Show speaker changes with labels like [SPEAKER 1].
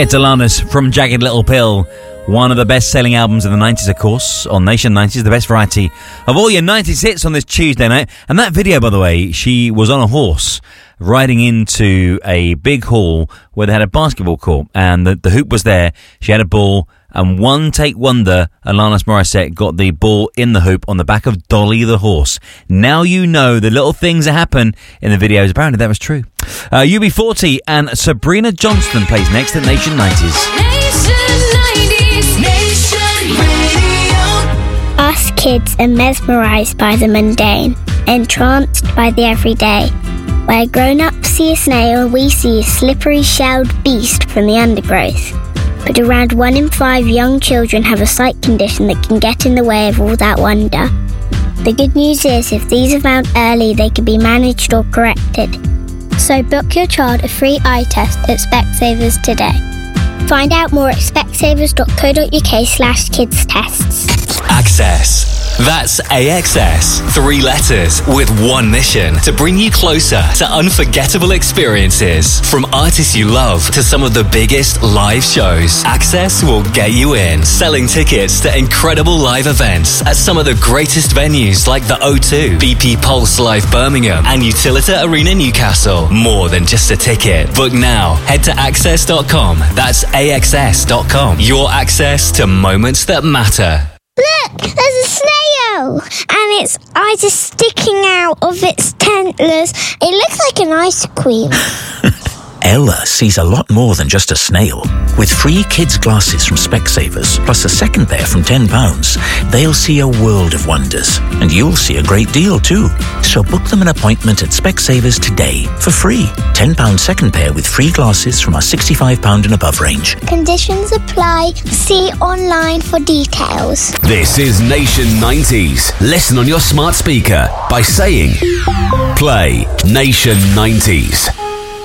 [SPEAKER 1] It's Alanis from Jagged Little Pill. One of the best-selling albums of the 90s, of course, on Nation 90s, the best variety of all your 90s hits on this Tuesday night. And that video, by the way, she was on a horse riding into a big hall where they had a basketball court, and the hoop was there. She had a ball, and one take wonder, Alanis Morissette got the ball in the hoop on the back of Dolly the horse. Now you know the little things that happen in the videos. Apparently that was true. UB40 and Sabrina Johnston plays next at Nation 90s.
[SPEAKER 2] Us kids are mesmerised by the mundane, entranced by the everyday. Where grown-ups see a snail, we see a slippery shelled beast from the undergrowth. But around 1 in 5 young children have a sight condition that can get in the way of all that wonder. The good news is, if these are found early, they can be managed or corrected. So book your child a free eye test at Specsavers today. Find out more at specsavers.co.uk/kidstests.
[SPEAKER 3] Access. That's AXS. 3 letters with one mission: to bring you closer to unforgettable experiences. From artists you love to some of the biggest live shows, Access will get you in. Selling tickets to incredible live events at some of the greatest venues like the O2, BP Pulse Live Birmingham, and Utilita Arena Newcastle. More than just a ticket. Book now. Head to access.com. That's AXS.com. Your access to moments that matter.
[SPEAKER 2] Look, there's a snail, and its eyes are sticking out of its antlers. It looks like an ice cream.
[SPEAKER 4] Ella sees a lot more than just a snail. With free kids' glasses from Specsavers, plus a second pair from £10, they'll see a world of wonders. And you'll see a great deal too. So book them an appointment at Specsavers today for free. £10 second pair with free glasses from our £65 and above range.
[SPEAKER 2] Conditions apply. See online for details.
[SPEAKER 5] This is Nation 90s. Listen on your smart speaker by saying, play Nation 90s.